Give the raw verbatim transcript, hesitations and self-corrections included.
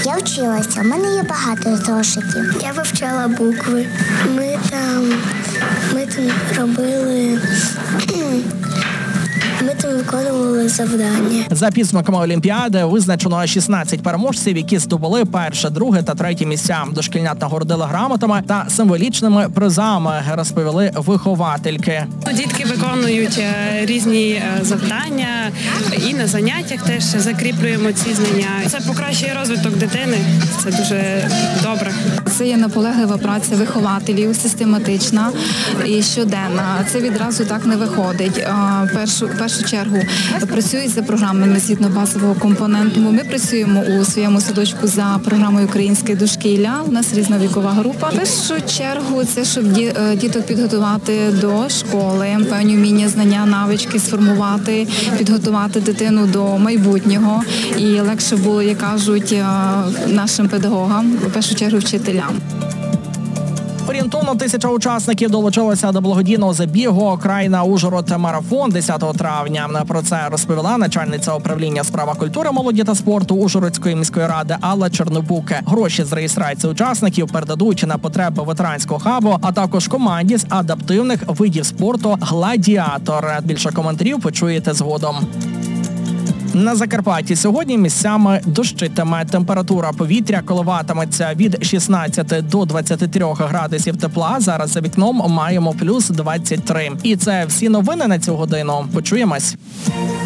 Я вчилася, в мене є багато зошитів. Я вивчала букви. Ми там, ми там робили... Ми там виконували завдання. За підсумками Олімпіади визначено шістнадцять переможців, які здобули перше, друге та третє місця. Дошкільнят нагородили грамотами та символічними призами, розповіли виховательки. Дітки виконують різні завдання і на заняттях теж закріплюємо ці знання. Це покращує розвиток дитини, це дуже добре. Це є наполеглива праця вихователів, систематична і щоденна. Це відразу так не виходить. Першу, в першу чергу працюють за програмами згідно базового компоненту. Ми працюємо у своєму садочку за програмою «Українське дошкілля». У нас різна вікова група. В першу чергу це, щоб діток підготувати до школи, певні вміння, знання, навички сформувати, підготувати дитину до майбутнього. І легше було, як кажуть, нашим педагогам, в першу чергу вчителям. Орієнтовно тисяча учасників долучилося до благодійного забігу «Крайна Ужгород марафон» десятого травня. Про це розповіла начальниця управління справа культури, молоді та спорту Ужгородської міської ради Алла Чернобук. Гроші з реєстрації учасників передадуть на потреби ветеранського хабу, а також команді з адаптивних видів спорту «Гладіатор». Більше коментарів почуєте згодом. На Закарпатті сьогодні місцями дощитиме. Температура повітря коливатиметься від шістнадцяти до двадцяти трьох градусів тепла. Зараз за вікном маємо плюс двадцять три. І це всі новини на цю годину. Почуємось.